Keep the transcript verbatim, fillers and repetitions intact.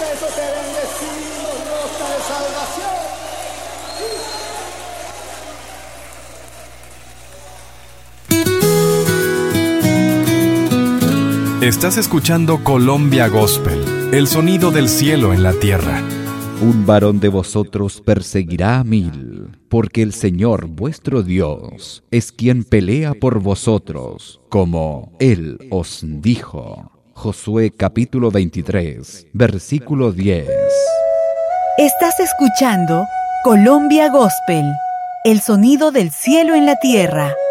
eso te bendecimos, roca de salvación. Estás escuchando Colombia Gospel, el sonido del cielo en la tierra. Un varón de vosotros perseguirá a mil, porque el Señor vuestro Dios es quien pelea por vosotros, como Él os dijo. Josué capítulo veintitrés, versículo diez. Estás escuchando Colombia Gospel, el sonido del cielo en la tierra.